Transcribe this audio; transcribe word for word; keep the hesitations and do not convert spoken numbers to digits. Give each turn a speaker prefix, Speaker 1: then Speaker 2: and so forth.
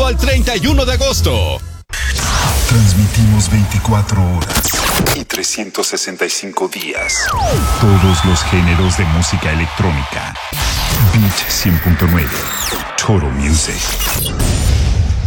Speaker 1: cinco al treinta y uno de agosto.
Speaker 2: Transmitimos veinticuatro horas y trescientos sesenta y cinco días. Todos los géneros de música electrónica. Beat cien punto nueve. Total Music.